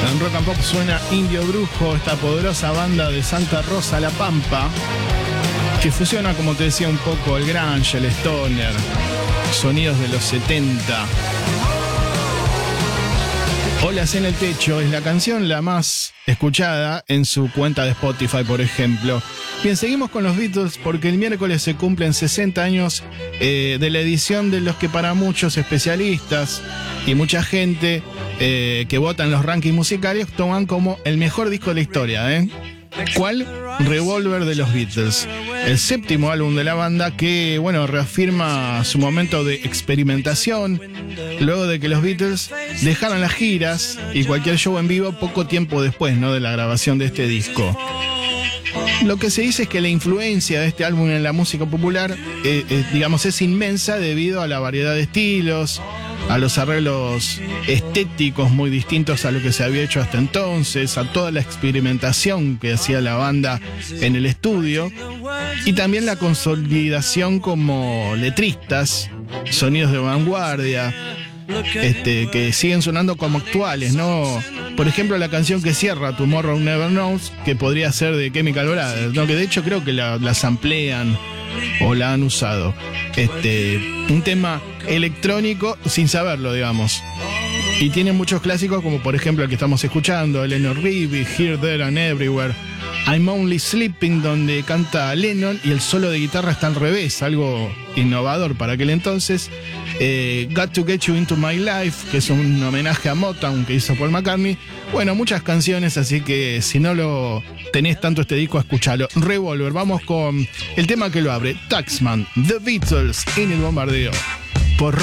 En Rock and Pop suena Indio Brujo, esta poderosa banda de Santa Rosa, La Pampa, que fusiona, como te decía, un poco el grunge, el stoner, sonidos de los 70. Olas en el techo es la canción la más escuchada en su cuenta de Spotify, por ejemplo. Bien, seguimos con los Beatles porque el miércoles se cumplen 60 años de la edición de los que para muchos especialistas y mucha gente que vota en los rankings musicales toman como el mejor disco de la historia, ¿Cuál? Revolver de los Beatles, el séptimo álbum de la banda que, bueno, reafirma su momento de experimentación luego de que los Beatles dejaran las giras y cualquier show en vivo poco tiempo después, ¿no?, de la grabación de este disco. Lo que se dice es que la influencia de este álbum en la música popular, digamos, es inmensa debido a la variedad de estilos, a los arreglos estéticos muy distintos a lo que se había hecho hasta entonces, a toda la experimentación que hacía la banda en el estudio y también la consolidación como letristas, sonidos de vanguardia, que siguen sonando como actuales, ¿no? Por ejemplo, la canción que cierra Tomorrow Never Knows, que podría ser de Chemical Brothers, ¿no? Que de hecho creo que la samplean o la han usado. Un tema electrónico sin saberlo, digamos. Y tiene muchos clásicos como por ejemplo el que estamos escuchando, Eleanor Rigby, Here, There and Everywhere, I'm Only Sleeping, donde canta Lennon y el solo de guitarra está al revés, algo innovador para aquel entonces. Got to Get You Into My Life, que es un homenaje a Motown que hizo Paul McCartney. Bueno, muchas canciones, así que si no lo tenés tanto este disco, escúchalo. Revolver, vamos con el tema que lo abre, Taxman, The Beatles en el bombardeo.